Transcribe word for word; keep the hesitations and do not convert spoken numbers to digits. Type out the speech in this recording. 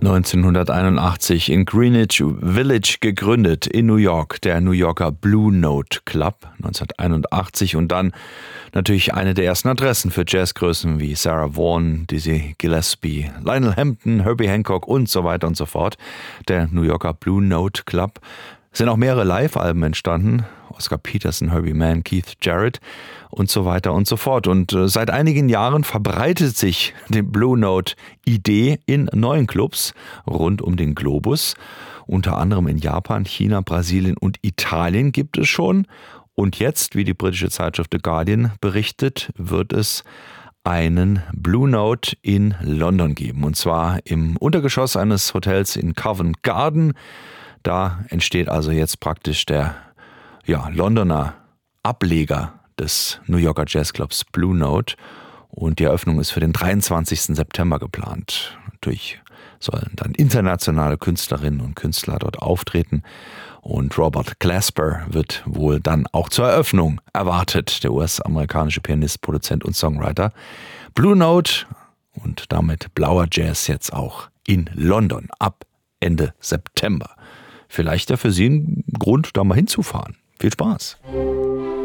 neunzehnhunderteinundachtzig in Greenwich Village gegründet in New York, der New Yorker Blue Note Club neunzehnhunderteinundachtzig, und dann natürlich eine der ersten Adressen für Jazzgrößen wie Sarah Vaughan, Dizzy Gillespie, Lionel Hampton, Herbie Hancock und so weiter und so fort. Der New Yorker Blue Note Club. Es sind auch mehrere Live-Alben entstanden. Oscar Peterson, Herbie Mann, Keith Jarrett und so weiter und so fort. Und äh, seit einigen Jahren verbreitet sich die Blue Note-Idee in neuen Clubs rund um den Globus. Unter anderem in Japan, China, Brasilien und Italien gibt es schon. Und jetzt, wie die britische Zeitschrift The Guardian berichtet, wird es einen Blue Note in London geben. Und zwar im Untergeschoss eines Hotels in Covent Garden. Da entsteht also jetzt praktisch der ja, Londoner Ableger des New Yorker Jazzclubs Blue Note. Und die Eröffnung ist für den dreiundzwanzigsten September geplant. Natürlich sollen dann internationale Künstlerinnen und Künstler dort auftreten. Und Robert Glasper wird wohl dann auch zur Eröffnung erwartet. Der U S-amerikanische Pianist, Produzent und Songwriter. Blue Note und damit blauer Jazz jetzt auch in London ab Ende September. Vielleicht ja für Sie ein Grund, da mal hinzufahren. Viel Spaß!